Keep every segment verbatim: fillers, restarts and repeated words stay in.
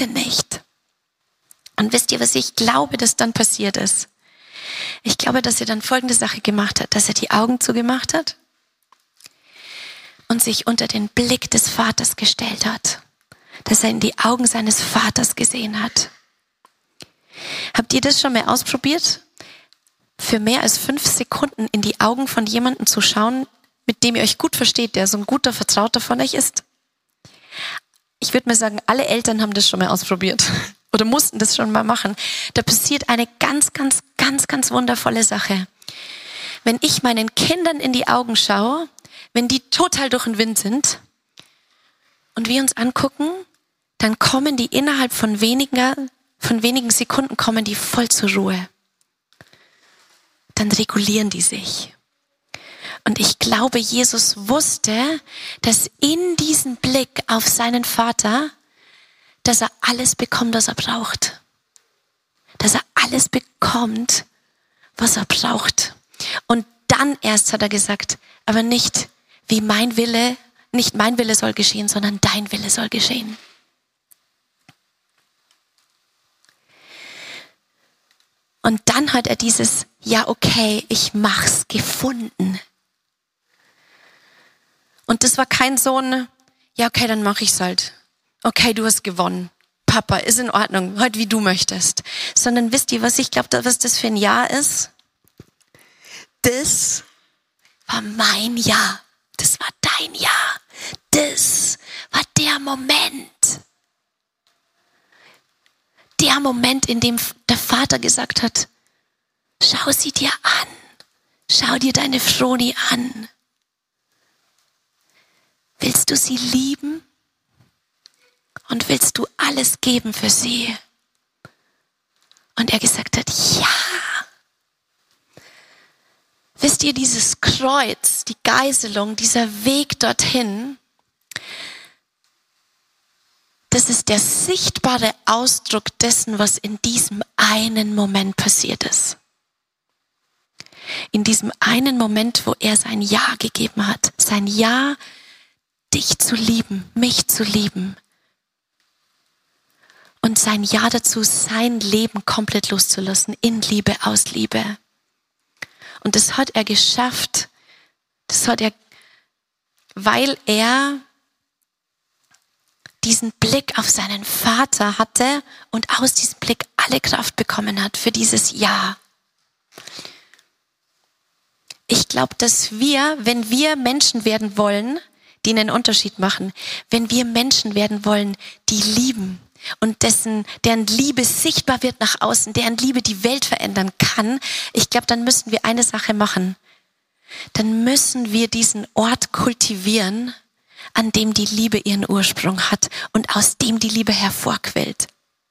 bitte nicht. Und wisst ihr, was ich glaube, dass dann passiert ist? Ich glaube, dass er dann folgende Sache gemacht hat, dass er die Augen zugemacht hat und sich unter den Blick des Vaters gestellt hat, dass er in die Augen seines Vaters gesehen hat. Habt ihr das schon mal ausprobiert? Für mehr als fünf Sekunden in die Augen von jemandem zu schauen, mit dem ihr euch gut versteht, der so ein guter Vertrauter von euch ist? Ich würde mal sagen, alle Eltern haben das schon mal ausprobiert oder mussten das schon mal machen. Da passiert eine ganz, ganz, ganz, ganz wundervolle Sache. Wenn ich meinen Kindern in die Augen schaue, wenn die total durch den Wind sind und wir uns angucken, dann kommen die innerhalb von weniger, von wenigen Sekunden kommen die voll zur Ruhe. Dann regulieren die sich. Und ich glaube, Jesus wusste, dass in diesem Blick auf seinen Vater, dass er alles bekommt, was er braucht. Dass er alles bekommt, was er braucht. Und dann erst hat er gesagt, aber nicht wie mein Wille, nicht mein Wille soll geschehen, sondern dein Wille soll geschehen. Und dann hat er dieses, ja okay, ich mach's, gefunden. Und das war kein so ein, ja okay, dann mach ich's halt. Okay, du hast gewonnen. Papa, ist in Ordnung, heute wie du möchtest. Sondern wisst ihr, was ich glaube, was das für ein Ja ist? Das war mein Ja. Das war dein Ja. Das war der Moment. Der Moment, in dem der Vater gesagt hat, schau sie dir an. Schau dir deine Froni an. Willst du sie lieben? Und willst du alles geben für sie? Und er gesagt hat, ja. Wisst ihr, dieses Kreuz, die Geißelung, dieser Weg dorthin, das ist der sichtbare Ausdruck dessen, was in diesem einen Moment passiert ist. In diesem einen Moment, wo er sein Ja gegeben hat. Sein Ja, dich zu lieben, mich zu lieben. Und sein Ja dazu, sein Leben komplett loszulassen. In Liebe, aus Liebe. Und das hat er geschafft. Das hat er, weil er diesen Blick auf seinen Vater hatte und aus diesem Blick alle Kraft bekommen hat für dieses Ja. Ich glaube, dass wir, wenn wir Menschen werden wollen, die einen Unterschied machen, wenn wir Menschen werden wollen, die lieben und dessen, deren Liebe sichtbar wird nach außen, deren Liebe die Welt verändern kann, ich glaube, dann müssen wir eine Sache machen. Dann müssen wir diesen Ort kultivieren, an dem die Liebe ihren Ursprung hat und aus dem die Liebe hervorquillt.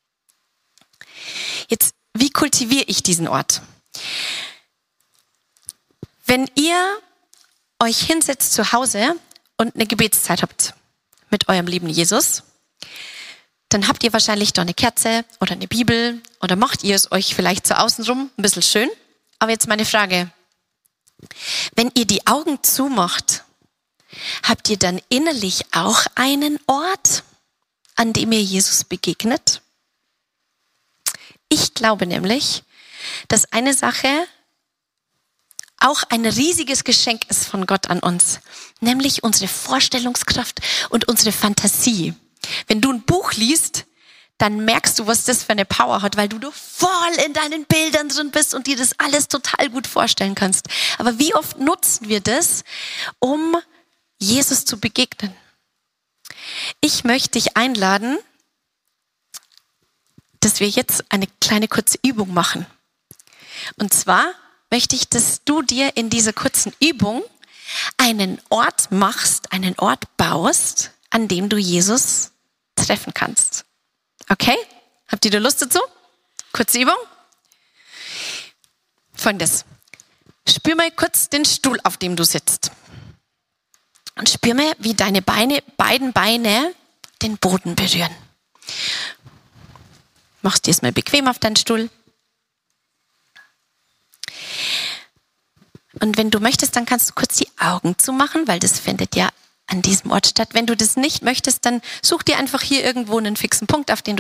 Jetzt, wie kultiviere ich diesen Ort? Wenn ihr euch hinsetzt zu Hause und eine Gebetszeit habt mit eurem lieben Jesus, dann habt ihr wahrscheinlich da eine Kerze oder eine Bibel oder macht ihr es euch vielleicht so außenrum ein bisschen schön. Aber jetzt meine Frage, wenn ihr die Augen zumacht, habt ihr dann innerlich auch einen Ort, an dem ihr Jesus begegnet? Ich glaube nämlich, dass eine Sache auch ein riesiges Geschenk ist von Gott an uns, nämlich unsere Vorstellungskraft und unsere Fantasie. Wenn du ein Buch liest, dann merkst du, was das für eine Power hat, weil du voll in deinen Bildern drin bist und dir das alles total gut vorstellen kannst. Aber wie oft nutzen wir das, um Jesus zu begegnen? Ich möchte dich einladen, dass wir jetzt eine kleine kurze Übung machen. Und zwar möchte ich, dass du dir in dieser kurzen Übung einen Ort machst, einen Ort baust, an dem du Jesus treffen kannst. Okay? Habt ihr da Lust dazu? Kurze Übung. Folgendes. Spür mal kurz den Stuhl, auf dem du sitzt. Und spür mal, wie deine Beine, beiden Beine den Boden berühren. Machst dir es mal bequem auf deinen Stuhl. Und wenn du möchtest, dann kannst du kurz die Augen zumachen, weil das findet ja an diesem Ort statt. Wenn du das nicht möchtest, dann such dir einfach hier irgendwo einen fixen Punkt, auf den du